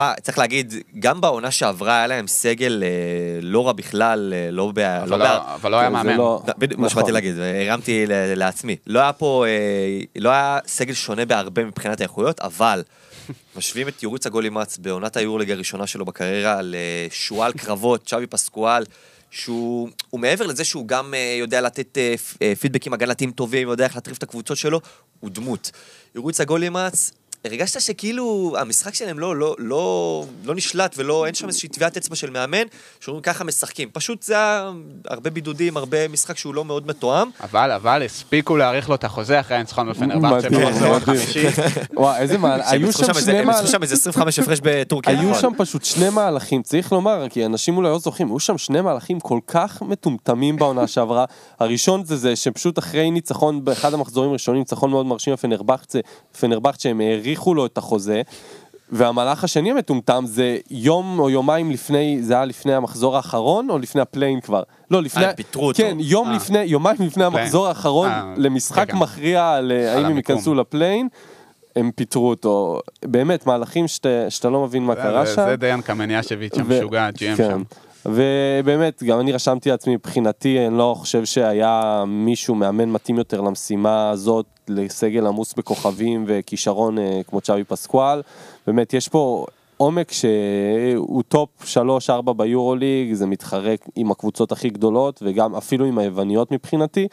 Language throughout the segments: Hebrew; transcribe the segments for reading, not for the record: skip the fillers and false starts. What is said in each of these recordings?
צריך להגיד, גם בעונה שעברה היה להם סגל לא רע בכלל, אבל לא היה מאמן. מה שבאתי להגיד, הרמתי לעצמי. לא היה סגל שונה בהרבה מבחינת האיכויות, אבל משווים את יוריץ הגולימץ בעונת היורליג הראשונה שלו בקריירה לשועל קרבות, צ'אבי פסקואל, שהוא מעבר לזה שהוא גם יודע לתת פידבקים הגנתיים טובים, יודע איך להטריף את הקבוצות שלו, הוא דמות. יוריץ הגולימץ, הרגשת שכאילו המשחק שלהם לא נשלט ולא, אין שם איזושהי טביעת אצבע של מאמן, שאומרים ככה משחקים. פשוט זה הרבה בידודים, הרבה משחק שהוא לא מאוד מתואם. אבל הספיקו להאריך לו את החוזה אחרי הניצחון בפנרבכצ'ה במחזור החמישי. וואי, איזה מהלך. היו שם שני מהלכים. הם שם איזה 25 הפרש בטורקיה. היו שם פשוט שני מהלכים, צריך לומר, כי אנשים אולי לא זוכרים, היו שם שני מהלכים כל כך מטומטמים בעונה שעברה. הראשון זה שפשוט אחרי ניצחון, באחד המחזורים הראשונים, ניצחון מאוד מרשים בפנרבכצ'ה, הם האריכו לו את החוזה, והמהלך השני המטומטם זה יום או יומיים לפני, זה היה לפני המחזור האחרון או לפני הפליין כבר? לא, לפני, כן, יומיים לפני המחזור האחרון למשחק מכריע האם הם ייכנסו לפליין, הם פיטרו אותו. באמת, מהלכים שאתה לא מבין מה קרה שם. זה דיין קמניאשביץ' המשוגע, GM שם. ובאמת, גם אני רשמתי לעצמי, מבחינתי, אני לא חושב שהיה מישהו מאמן מתאים יותר למשימה הזאת, לסגל עמוס בכוכבים וכישרון כמו צ'אבי פסקואל. באמת, יש פה עומק שהוא טופ 3-4 ביורוליג, זה מתחרק עם הקבוצות הכי גדולות, וגם אפילו עם היווניות מבחינתי.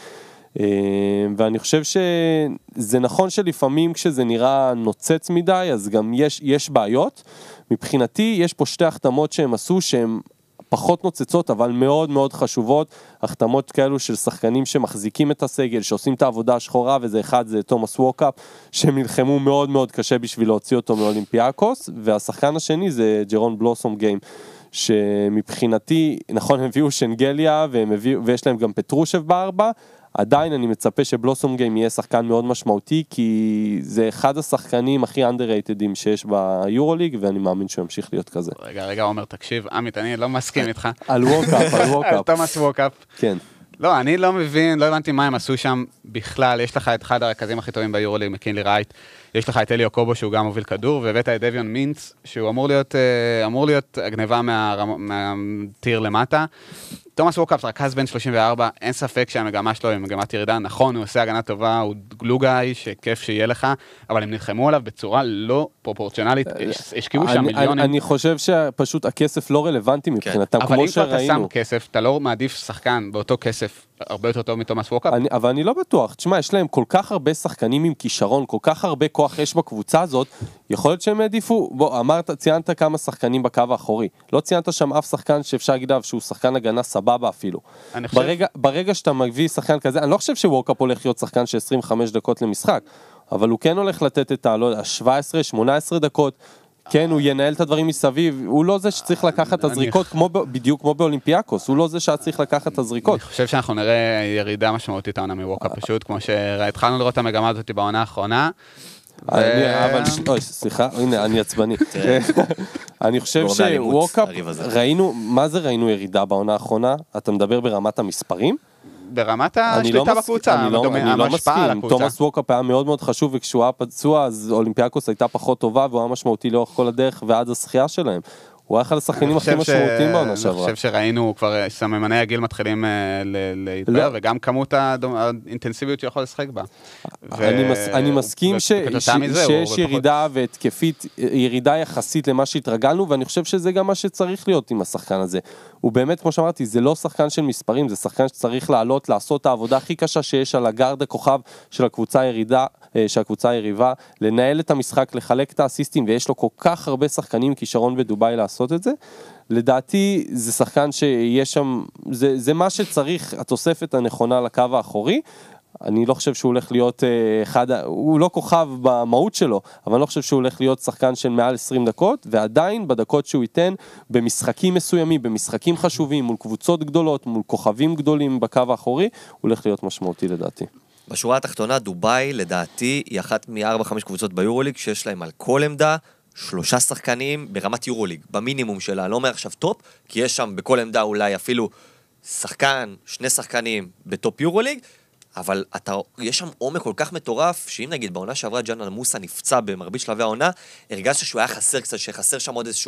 ואני חושב שזה נכון שלפעמים כשזה נראה נוצץ מדי, אז גם יש בעיות. מבחינתי, יש פה שתי החתמות שהם עשו, שהם פחות נוצצות, אבל מאוד מאוד חשובות, החתמות כאלו של שחקנים שמחזיקים את הסגל, שעושים את העבודה השחורה, וזה אחד, זה תומאס ווקאפ, שהם נלחמו מאוד מאוד קשה בשביל להוציא אותו מאולימפיאקוס, והשחקן השני זה ג'רון בלוסום גיים, שמבחינתי, נכון, הם הביאו שנגליה, ויש להם גם פטרושב בארבע, עדיין אני מצפה שבלוסום גיים יהיה שחקן מאוד משמעותי, כי זה אחד השחקנים הכי underratedים שיש ביורוליג, ואני מאמין שהוא ימשיך להיות כזה. רגע, עומר, תקשיב, עמית, אני לא מסכים איתך. על ווקאפ. תומאס ווקאפ. כן. לא, אני לא מבין, לא הבנתי מה הם עשו שם בכלל. יש לך את אחד הרכזים הכי טובים ביורוליג, מקינלי רייט, יש לך את אליו קובו שהוא גם מוביל כדור, והבאת את דביון מינץ, שהוא אמור להיות הגניבה מהטיר למטה. תומאס ווקאפ רכז בן 34, אין ספק שהמגמה שלו היא מגמת ירידה, נכון, הוא עושה הגנה טובה, הוא גלוגאי, שכיף שיהיה לך, אבל הם נלחמו עליו בצורה לא פרופורציונלית, השקיעו שם מיליונים. אני חושב שפשוט הכסף לא רלוונטי מבחינתם, כמו שראינו. אבל אם אתה שם כסף, אתה לא מעדיף שחקן באותו כסף, הרבה יותר טוב מתומאס ווקאפ. אבל אני לא בטוח, תשמע, יש להם כל כך הרבה שחקנים עם כישרון, כל כך הרבה כוח יש בקבוצה הזאת, יכול להיות שהם העדיפו, ציינת כמה שחקנים בקו האחורי, לא ציינת שם אף שחקן שאפשר להגיד שהוא שחקן הגנה סבבה אפילו. ברגע שאתה מביא שחקן כזה, אני לא חושב שווקאפ הולך להיות שחקן של 25 דקות למשחק, אבל הוא כן הולך לתת את ה-17-18 דקות, כן, הוא ינהל את הדברים מסביב, הוא לא זה שצריך לקחת את הזריקות, בדיוק כמו באולימפיאקוס, הוא לא זה שצריך לקחת את הזריקות. אני חושב שאנחנו נראה ירידה משמעותית העונה מווקאפ פשוט, כמו שהתחלנו לראות את המגמה הזאת בעונה האחרונה. סליחה, הנה, אני עצבני. אני חושב שווקאפ, ראינו ירידה בעונה האחרונה? אתה מדבר ברמת המספרים? ברמת השליטה בקבוצה, אני לא מסכים, תומאס ווקאפ היה מאוד מאוד חשוב, וכשהוא היה פצוע, אז אולימפיאקוס הייתה פחות טובה, והוא היה משמעותי לאורך כל הדרך ועד הזכייה שלהם. הוא היה אחד השחקנים הכי משמעותיים בעונה שעברה. אני חושב שראינו כבר סממני הגיל מתחילים להתבהר, וגם כמות האינטנסיביות שיכול לשחק בה. אני מסכים שיש ירידה והתקפית, ירידה יחסית למה שהתרגלנו, ואני חושב שזה גם מה שצריך להיות עם השחקן הזה. הוא באמת, כמו שאמרתי, זה לא שחקן של מספרים, זה שחקן שצריך לעלות, לעשות את העבודה הכי קשה שיש על הגארד הכוכב של הקבוצה היריבה, לנהל את המשחק, לחלק את האסיסטים, ויש לו כל כך הרבה שחקנים כישרון בדוביי לעשות את זה. לדעתי זה שחקן שיש שם, זה מה שצריך, התוספת הנכונה לקו האחורי. אני לא חושב שהוא הולך להיות הוא לא כוכב במהות שלו, אבל אני לא חושב שהוא הולך להיות שחקן של מעל 20 דקות, ועדיין בדקות שהוא ייתן במשחקים מסוימים, במשחקים חשובים, מול קבוצות גדולות, מול כוכבים גדולים בקו האחורי, הוא הולך להיות משמעותי לדעתי. בשורה התחתונה, דוביי לדעתי היא אחת מ-4-5 קבוצות ביורוליג, שיש להם על כל עמדה 3 שחקנים ברמת יורוליג, במינימום שלה, לא אומר עכשיו טופ, כי יש שם בכל עמדה אולי אפילו שחקן, 2 שחקנים בטופ יורוליג, אבל יש שם עומק כל כך מטורף, שאם נגיד בעונה שעברה ג'אן אלמוסה נפצע במרבית שלבי העונה, הרגשת שהוא היה חסר קצת, שחסר שם עוד איזשהו